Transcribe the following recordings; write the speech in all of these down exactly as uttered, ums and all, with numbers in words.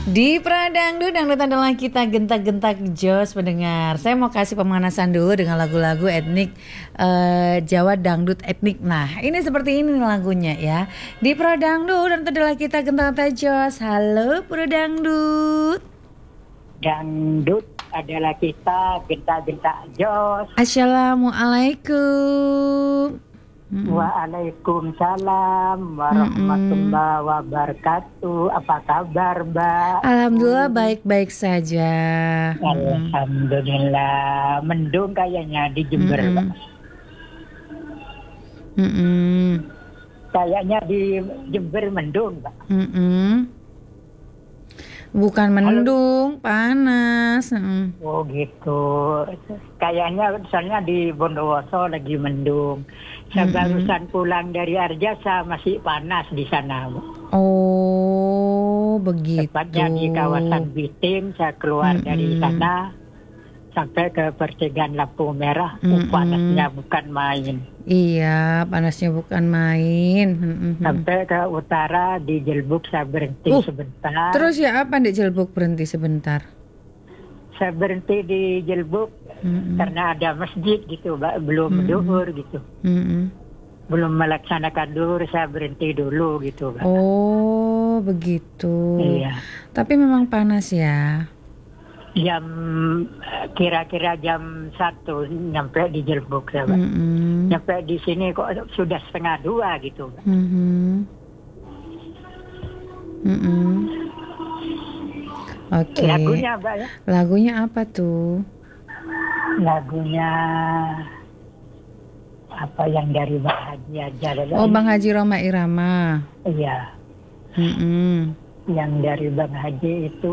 Di Pradangdut, dangdut adalah kita gentak-gentak jos pendengar. Saya mau kasih pemanasan dulu dengan lagu-lagu etnik uh, Jawa dangdut etnik. Nah, ini seperti ini lagunya ya. Di Pradangdut, dangdut adalah kita gentak-gentak jos. Halo Pradangdut. Dangdut adalah kita gentak-gentak jos. Assalamualaikum. Mm-mm. Waalaikumsalam warahmatullahi wabarakatuh. Apa kabar, Mbak? Alhamdulillah baik-baik saja. Alhamdulillah. Mendung kayaknya di Jember, Mbak. Mm-mm. Kayaknya di Jember mendung, Mbak. Mm-mm. Bukan mendung, halo. Panas. Mm. Oh gitu. Kayaknya soalnya di Bondowoso lagi mendung. Saya mm-hmm. barusan pulang dari Arjasa masih panas di sana. Oh begitu. Tepatnya di kawasan Bitim. Saya keluar mm-hmm. dari sana sampai ke pertigaan lampu merah. Mm-hmm. Oh, panasnya bukan main. Iya, panasnya bukan main. Mm-hmm. Sampai ke utara di Jelbuk saya berhenti uh, sebentar. Terus ya apa di Jelbuk berhenti sebentar? Saya berhenti di Jelbuk mm-hmm. karena ada masjid gitu, Mbak. Belum mm-hmm. duhur gitu. Mm-hmm. Belum melaksanakan duhur, saya berhenti dulu gitu, Mbak. Oh, begitu. Iya. Tapi memang panas ya. Jam kira-kira jam satu nyampe di Jelbuk, ya, Mbak. Mm-hmm. Nyampe di sini kok sudah setengah dua gitu, Mbak. Mm-hmm. Mm-hmm. Oke. Okay. Lagunya, Mbak, ya? Lagunya apa tuh? Lagunya apa yang dari Bang Haji aja? Oh, Bang Haji Roma Irama. Iya. Mm-hmm. Yang dari Bang Haji itu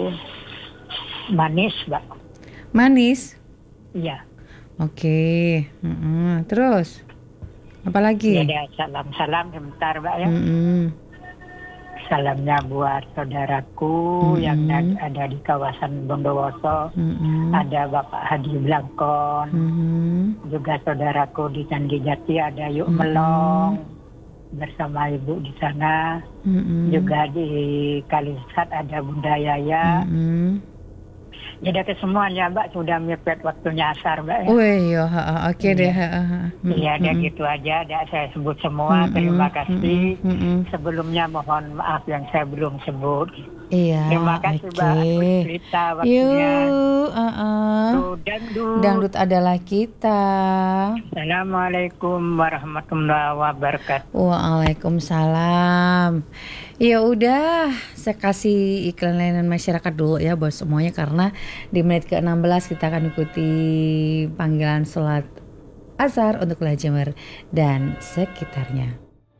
Manis, Mbak. Manis? Iya. Oke. Mm-hmm. Terus? Apa lagi? Ada salam-salam sebentar, Mbak, ya. Mm-hmm. Salamnya buat saudaraku mm-hmm. yang ada di kawasan Bondowoso. Mm-hmm. Ada Bapak Hadi Blangkon. Mm-hmm. Juga saudaraku di Candi Jati ada Yuk mm-hmm. Melong bersama ibu di sana. Mm-hmm. Juga di Kalisat ada Bunda Yaya. Mm-hmm. Jadi ke semuanya, Mbak, sudah mepet waktunya asar, Mbak, ya. Oh iya, oke okay deh. Iya, ada gitu aja, ada saya sebut semua. Mm-hmm. Terima kasih. Mm-hmm. Sebelumnya mohon maaf yang saya belum sebut. Iya. Terima kasih, okay. Mbak, cerita waktunya. Yuk, uh-uh. Tuh, dangdut. Dangdut adalah kita. Assalamualaikum warahmatullahi wabarakatuh. Waalaikumsalam. Ya udah, saya kasih iklan layanan masyarakat dulu ya buat semuanya, karena di menit ke enam belas kita akan ikuti panggilan sholat asar untuk wilayah Jember dan sekitarnya.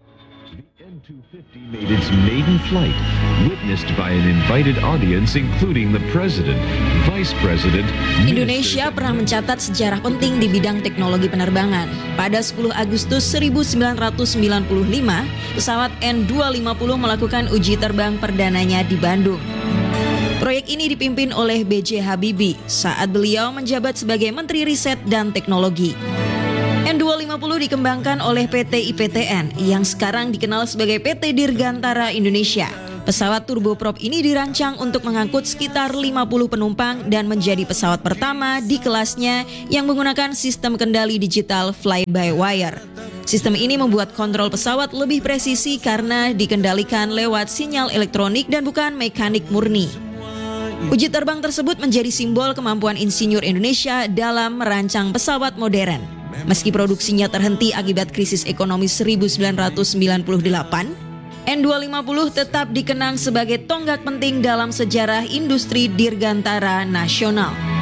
N two fifty made its maiden flight, witnessed by an invited audience including the President, Vice President. Indonesia pernah mencatat sejarah penting di bidang teknologi penerbangan. Pada sepuluh Agustus seribu sembilan ratus sembilan puluh lima, pesawat N dua ratus lima puluh melakukan uji terbang perdananya di Bandung. Proyek ini dipimpin oleh B J Habibie saat beliau menjabat sebagai Menteri Riset dan Teknologi. N dua ratus lima puluh dikembangkan oleh P T I P T N yang sekarang dikenal sebagai P T Dirgantara Indonesia. Pesawat turboprop ini dirancang untuk mengangkut sekitar lima puluh penumpang dan menjadi pesawat pertama di kelasnya yang menggunakan sistem kendali digital fly-by-wire. Sistem ini membuat kontrol pesawat lebih presisi karena dikendalikan lewat sinyal elektronik dan bukan mekanik murni. Uji terbang tersebut menjadi simbol kemampuan insinyur Indonesia dalam merancang pesawat modern. Meski produksinya terhenti akibat krisis ekonomi seribu sembilan ratus sembilan puluh delapan, N dua ratus lima puluh tetap dikenang sebagai tonggak penting dalam sejarah industri dirgantara nasional.